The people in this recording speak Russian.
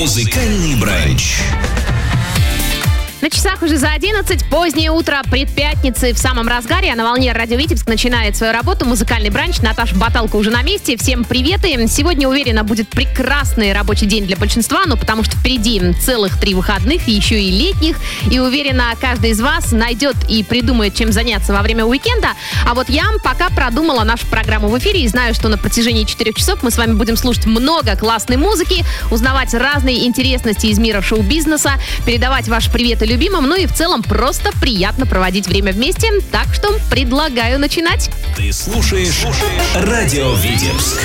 Музыкальный бранч. На часах уже за 11, позднее утро предпятницы в самом разгаре. А на волне Радио Витебск начинает свою работу музыкальный бранч. Наташа Баталка уже на месте. Всем приветы. Сегодня, уверена, будет прекрасный рабочий день для большинства, потому что впереди целых 3 выходных, еще и летних. И уверена, каждый из вас найдет и придумает, чем заняться во время уикенда. А вот я пока продумала нашу программу в эфире и знаю, что на протяжении 4 часов мы с вами будем слушать много классной музыки, узнавать разные интересности из мира шоу-бизнеса, передавать ваши приветы любимым, и в целом просто приятно проводить время вместе. Так что предлагаю начинать. Ты слушаешь Радио Витебск.